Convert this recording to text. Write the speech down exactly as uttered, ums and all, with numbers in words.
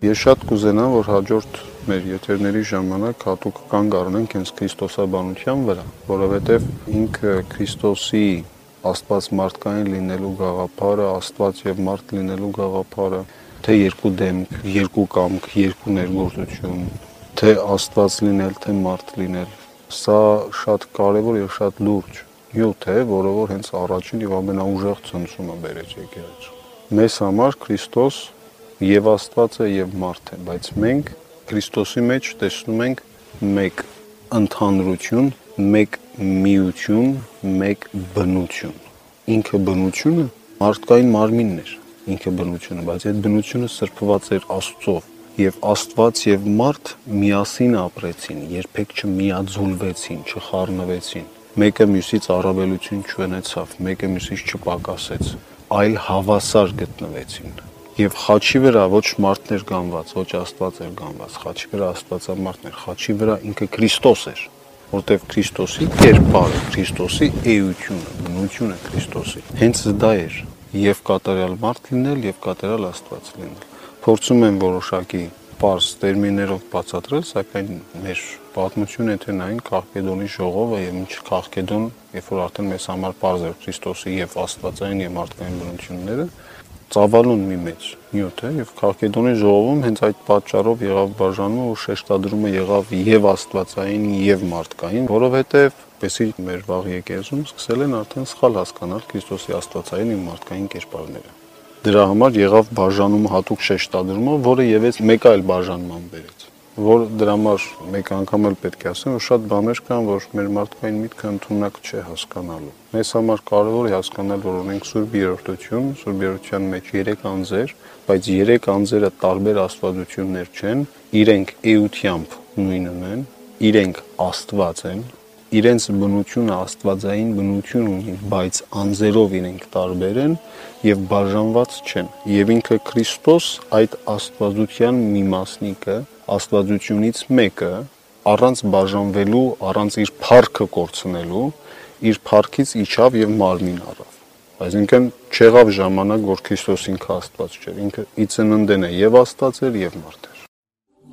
Ես շատ կուզենամ, որ հաջորդ մեր եթերների ժամանակ հատուկ կանգ առնենք հենց քրիստոսաբանության վրա, որովհետև ինքը Քրիստոսի Աստված մարդկային լինելու գաղափարը, Աստված եւ մարդ լինելու գաղափարը, թե երկու դեմք, երկու կամք, երկու ներգործություն, թե Աստված լինել, թե մարդ լինել, սա շատ կարևոր եւ շատ լուրջ նյութ է, որը որ հենց առաջին եւ ամենաուժեղ ցնցումը բերեց եկեղեցու։ Մեզ համար Քրիստոս եւ Աստված է եւ մարդ է, բայց մենք Քրիստոսի մեջ տեսնում ենք մեկ ընդհանրություն, մեկ միություն, մեկ բնություն։ Ինքը բնությունը մարդկային մարմինն էր, ինքը բնությունը, բայց այդ բնությունը սրբված էր Աստծով, եւ Աստված եւ մարդ միասին ապրեցին, երբեք չմիաձուլվեցին, չխառնվեցին։ Մեկը մյուսից առավելություն չունեցավ, մեկը մյուսից չպակասեց, այլ հավասար գտնվեցին։ Եվ խաչի վրա ոչ մարդն էր գանված, ոչ Աստված էր գանված, խաչի վրա Աստվածամարդն էր, խաչի վրա ինքը Քրիստոս էր, որտեղ Քրիստոսի կերպարը, Քրիստոսի էությունը, բնությունը Քրիստոսի, հենց դա էր, եւ կատարյալ մարդ լինել, եւ կատարյալ Աստված լինել։ Փորձում եմ որոշակի պարզ տերմիններով բացատրել, սակայն մեր պատմությունը եթե նայենք Քաղկեդոնի ժողովը եւ ինչ Քաղկեդոն, երբ որ արդեն մեզ համար պարզ էր Քրիստոսի եւ Աստվածային եւ մարդկային բնությունները, ծավալուն մի մեծ նյութ է եւ Քաղկեդոնի ժողովում հենց այդ պատճառով եղավ բաժանումը, որ շեշտադրումը եղավ եւ Աստվածային եւ մարդկային, որովհետեւ եսի մեր վաղ եկեղեցում սկսել են արդեն սխալ հասկանալ Քրիստոսի Աստվածային եւ մարդկային կերպարները։ Դրա համար եղավ բաժանումը հատուկ շեշտադրումը, որը եւս մեկ այլ բաժանման բերեց, որ դրա համար մեկ անգամ էլ պետք է ասեմ, որ շատ բաներ կան, որ մեր մարդկային միտքը ընդունակ չէ հասկանալու։ Մեզ համար կարևոր է հասկանալ, որ ունենք Սուրբ Երրորդություն, Սուրբ Երրորդության մեջ երեք անձեր, բայց երեք անձերը տարբեր աստվածություններ չեն, իրենք էությամբ նույնն են, իրենք Աստված են, իրենց բնությունը աստվածային բնություն ունի, բայց անձերով իրենք տարբեր են եւ բաժանված չեն։ Եվ ինքը Քրիստոս այդ աստվածության մի մասնիկը, աստվածությունից մեկը, առանց բաժանվելու, առանց իր փառքը կորցնելու, իր փառքից իջավ եւ մարմին առավ։ Այսինքն չեղավ ժամանակ, որ Քրիստոս ինքը Աստված չէր, ինքը ի ծննդեն է եւ Աստված էր եւ մարդ։